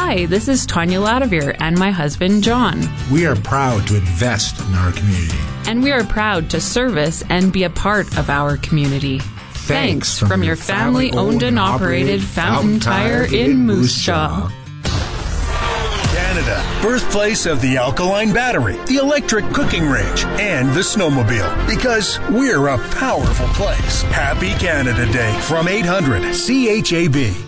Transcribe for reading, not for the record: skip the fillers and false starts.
Hi, this is Tanya Ladavere and my husband, John. We are proud to invest in our community. And we are proud to service and be a part of our community. Thanks from your family-owned and operated Fountain Tire in Moose Jaw. Canada, birthplace of the alkaline battery, the electric cooking range, and the snowmobile. Because we're a powerful place. Happy Canada Day from 800 CHAB.